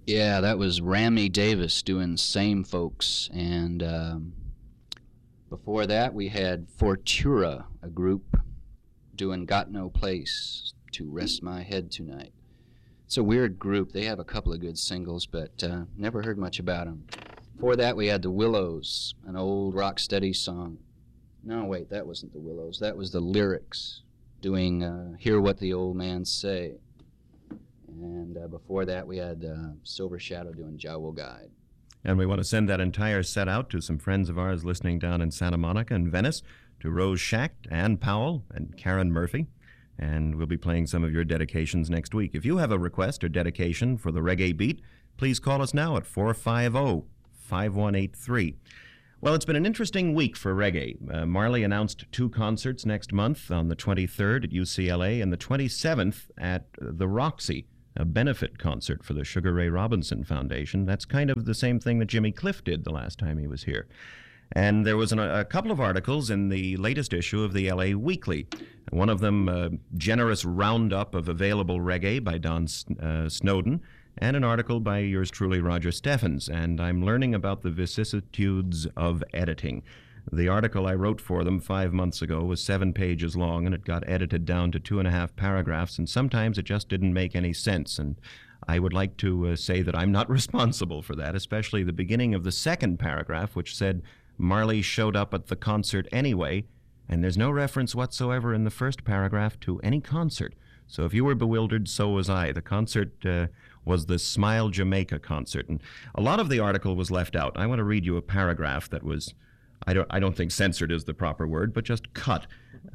Yeah, that was Rammy Davis doing Same Folks. And before that, we had Fortura, a group doing Got No Place to Rest My Head Tonight. It's a weird group. They have a couple of good singles, but never heard much about them. Before that, we had the Willows, an old rock-steady song. No, wait, that wasn't the Willows. That was the Lyrics doing Hear What the Old Man Say. And before that, we had Silver Shadow doing Jowl Guide. And we want to send that entire set out to some friends of ours listening down in Santa Monica and Venice, to Rose Schacht, Ann Powell, and Karen Murphy. And we'll be playing some of your dedications next week. If you have a request or dedication for the Reggae Beat, please call us now at 450-5183. Well, it's been an interesting week for reggae. Marley announced 2 concerts next month, on the 23rd at UCLA and the 27th at the Roxy, a benefit concert for the Sugar Ray Robinson Foundation. That's kind of the same thing that Jimmy Cliff did the last time he was here. And there was a couple of articles in the latest issue of the LA Weekly. One of them, a generous roundup of available reggae by Don Snowden, and an article by yours truly, Roger Steffens. And I'm learning about the vicissitudes of editing. The article I wrote for them 5 months ago was 7 pages long, and it got edited down to 2.5 paragraphs, and sometimes it just didn't make any sense. And I would like to say that I'm not responsible for that, especially the beginning of the second paragraph, which said Marley showed up at the concert anyway, and there's no reference whatsoever in the first paragraph to any concert. So if you were bewildered, so was I. The concert was the Smile Jamaica concert, and a lot of the article was left out. I want to read you a paragraph that was, I don't think censored is the proper word, but just cut.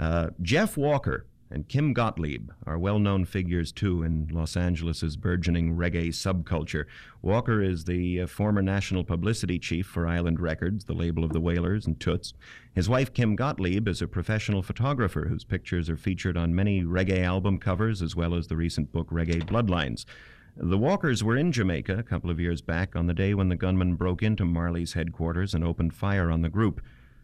Jeff Walker and Kim Gottlieb are well-known figures, too, in Los Angeles' burgeoning reggae subculture. Walker is the former national publicity chief for Island Records, the label of the Wailers and Toots. His wife, Kim Gottlieb, is a professional photographer whose pictures are featured on many reggae album covers, as well as the recent book Reggae Bloodlines. The Walkers were in Jamaica a couple of years back on the day when the gunman broke into Marley's headquarters and opened fire on the group.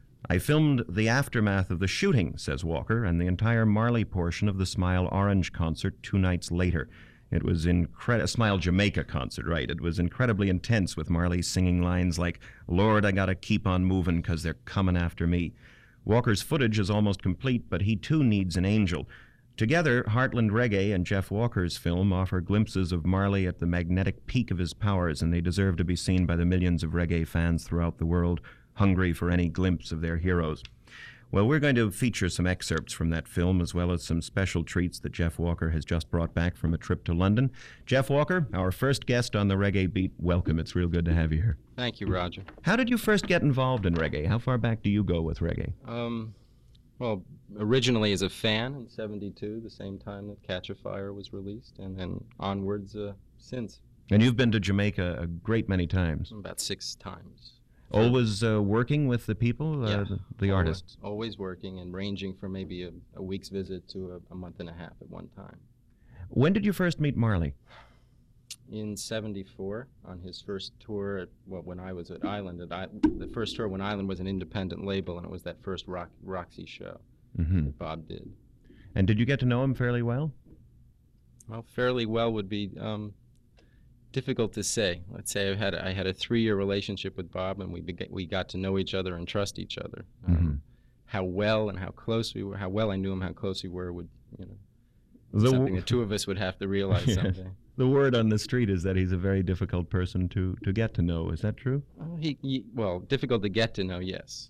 I filmed the aftermath of the shooting, says Walker, and the entire Marley portion of the Smile Orange concert 2 nights later. It was Smile Jamaica concert, right. It was incredibly intense, with Marley singing lines like, "Lord, I gotta keep on moving 'cause they're coming after me." Walker's footage is almost complete, but he too needs an angel. Together, Heartland Reggae and Jeff Walker's film offer glimpses of Marley at the magnetic peak of his powers, and they deserve to be seen by the millions of reggae fans throughout the world, hungry for any glimpse of their heroes. Well, we're going to feature some excerpts from that film, as well as some special treats that Jeff Walker has just brought back from a trip to London. Jeff Walker, our first guest on the Reggae Beat, welcome. It's real good to have you here. Thank you, Roger. How did you first get involved in reggae? How far back do you go with reggae? Well, originally as a fan in '72, the same time that Catch a Fire was released, and then onwards since. And you've been to Jamaica a great many times. About 6 times. Always working with the people, the artists? Always working, and ranging from maybe a week's visit to a month and a half at one time. When did you first meet Marley? In '74, on his first tour, when I was at Island. The first tour when Island was an independent label, and it was that first Roxy show that Bob did. And did you get to know him fairly well? Well, fairly well would be difficult to say. Let's say I had a 3-year relationship with Bob, and we got to know each other and trust each other. How well and how close we were, how well I knew him, how close we were, would something the 2 of us would have to realize someday. The word on the street is that he's a very difficult person to get to know. Is that true? Well, difficult to get to know, yes.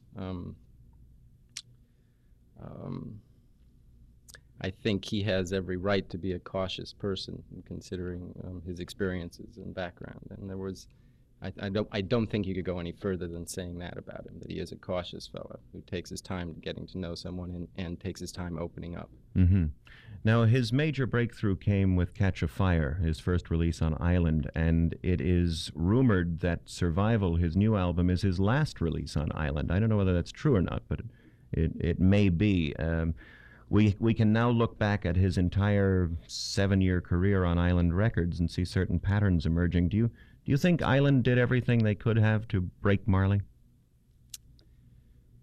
I think he has every right to be a cautious person, considering his experiences and background. And there was, I don't think you could go any further than saying that about him, that he is a cautious fellow who takes his time getting to know someone and takes his time opening up. Now, his major breakthrough came with Catch a Fire, his first release on Island, and it is rumored that Survival, his new album, is his last release on Island. I don't know whether that's true or not, but it may be. We can now look back at his entire 7-year career on Island Records and see certain patterns emerging. Do you think Island did everything they could have to break Marley?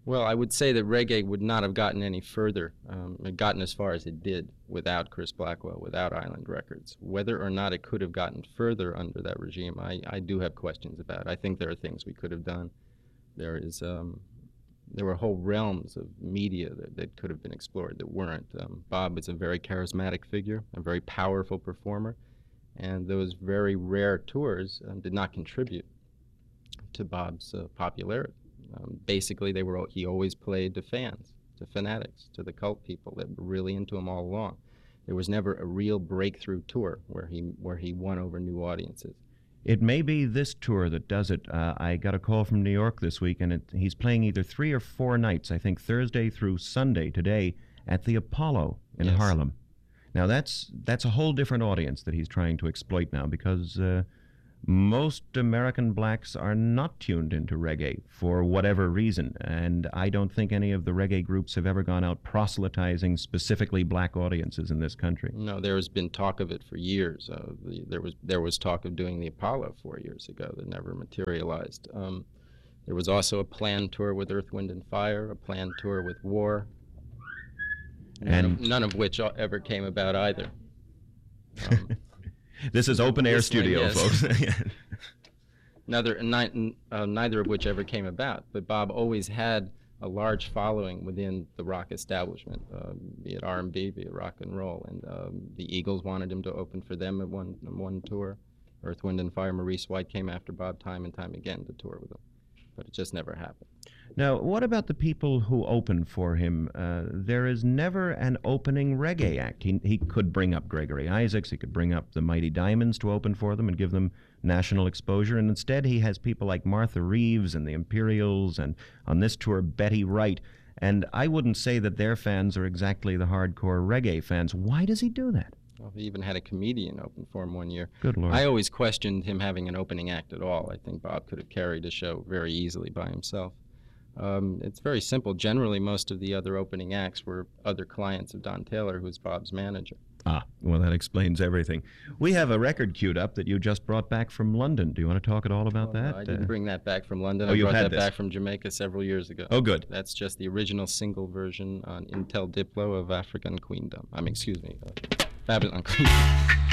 Well, I would say that reggae would not have gotten any further, gotten as far as it did without Chris Blackwell, without Island Records. Whether or not it could have gotten further under that regime, I do have questions about. I think there are things we could have done. There were whole realms of media that could have been explored that weren't. Bob is a very charismatic figure, a very powerful performer, and those very rare tours did not contribute to Bob's popularity. Basically, he always played to fans, to fanatics, to the cult people that were really into him all along. There was never a real breakthrough tour where he won over new audiences. It may be this tour that does it. I got a call from New York this week, and he's playing either 3 or 4 nights, I think Thursday through Sunday today, at the Apollo in Yes. Harlem. Now, that's a whole different audience that he's trying to exploit now, because most American blacks are not tuned into reggae for whatever reason, and I don't think any of the reggae groups have ever gone out proselytizing specifically black audiences in this country. No, there has been talk of it for years. There was talk of doing the Apollo 4 years ago that never materialized. There was also a planned tour with Earth, Wind, and Fire, a planned tour with War, none of which ever came about either. This is open air This one, studio, yes. folks. Neither of which ever came about. But Bob always had a large following within the rock establishment, be it R&B, be it rock and roll. And the Eagles wanted him to open for them at one tour. Earth, Wind, and Fire, Maurice White came after Bob time and time again to tour with him. But it just never happened. Now, what about the people who open for him? There is never an opening reggae act. He could bring up Gregory Isaacs, he could bring up the Mighty Diamonds to open for them and give them national exposure, and instead he has people like Martha Reeves and the Imperials, and on this tour, Betty Wright. And I wouldn't say that their fans are exactly the hardcore reggae fans. Why does he do that? Well, he even had a comedian open for him one year. Good Lord. I always questioned him having an opening act at all. I think Bob could have carried a show very easily by himself. It's very simple. Generally, most of the other opening acts were other clients of Don Taylor, who's Bob's manager. Ah, well, that explains everything. We have a record queued up that you just brought back from London. Do you want to talk at all about that? I didn't bring that back from London. Oh, I you've brought had that this. back from Jamaica several years ago. Oh, good. That's just the original single version on Intel Diplo of African Queendom. Babylon Queendom.